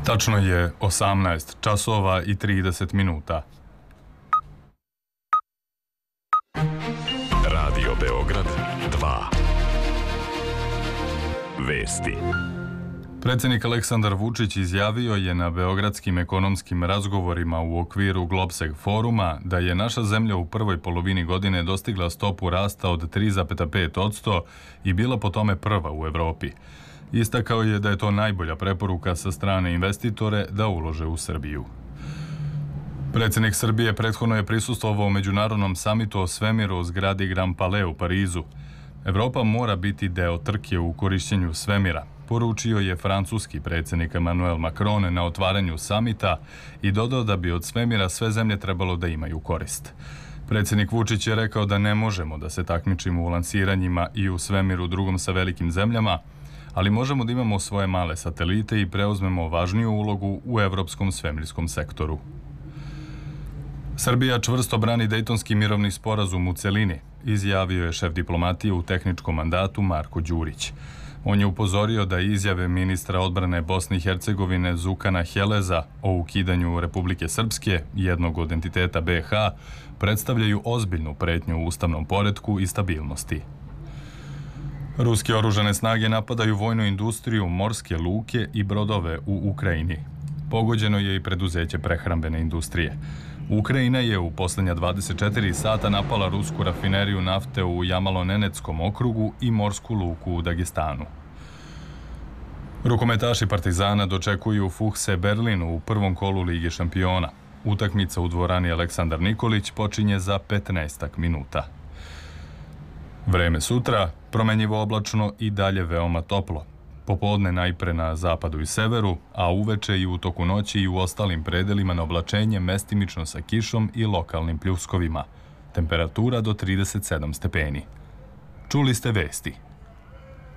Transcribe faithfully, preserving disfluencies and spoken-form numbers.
Tačno je osamnaest časova i trideset minuta. Radio Beograd dva. Vesti. Predsjednik Aleksandar Vučić izjavio je na beogradskim ekonomskim razgovorima u okviru Globseg foruma da je naša zemlja u prvoj polovini godine dostigla stopu rasta od tri zarez pet posto i bila po tome prva u Evropi. Istakao je da je to najbolja preporuka sa strane investitore da ulože u Srbiju. Predsjednik Srbije prethodno je prisustvovao međunarodnom samitu o svemiru u zgradi Grand Palais u Parizu. Evropa mora biti deo trke u korišćenju svemira, poručio je francuski predsjednik Emmanuel Macron na otvaranju samita i dodao da bi od svemira sve zemlje trebalo da imaju korist. Predsjednik Vučić je rekao da ne možemo da se takmičimo u lansiranjima i u svemiru drugom sa velikim zemljama, ali možemo da imamo svoje male satelite i preuzmemo važniju ulogu u evropskom svemirskom sektoru. Srbija čvrsto brani Dejtonski mirovni sporazum u celini, izjavio je šef diplomatije u tehničkom mandatu Marko Đurić. On je upozorio da izjave ministra odbrane Bosne i Hercegovine Zukana Heleza o ukidanju Republike Srpske, jednog od entiteta be ha, predstavljaju ozbiljnu pretnju u ustavnom poretku i stabilnosti. Ruske oružane snage napadaju vojnu industriju, morske luke i brodove u Ukrajini. Pogođeno je i preduzeće prehrambene industrije. Ukrajina je u posljednja dvadeset četiri sata napala rusku rafineriju nafte u Jamalo-Nenetskom okrugu i morsku luku u Dagestanu. Rukometaši Partizana dočekuju Fuchse Berlinu u prvom kolu Lige šampiona. Utakmica u dvorani Aleksandar Nikolić počinje za petnaestak minuta. Vreme sutra, promenjivo oblačno i dalje veoma toplo. Popodne najpre na zapadu i severu, a uveče i u toku noći i u ostalim predelima na oblačenje mestimično sa kišom i lokalnim pljuskovima. Temperatura do trideset sedam stepeni. Čuli ste vesti.